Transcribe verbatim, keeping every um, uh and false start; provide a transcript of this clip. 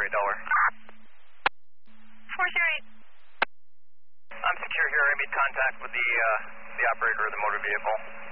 eight, Delaware. four zero eight. I'm secure here. I made contact with the, uh, the operator of the motor vehicle.